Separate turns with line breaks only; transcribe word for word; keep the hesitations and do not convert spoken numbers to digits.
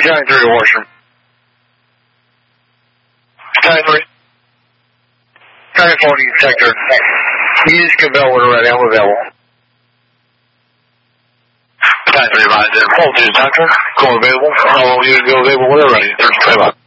County three to Washington. County three. County four to Sector. Use Cabell order right now available. County three, mind it. Hold to Doctor. Call available. How long you go available when they're ready? Thirty-five.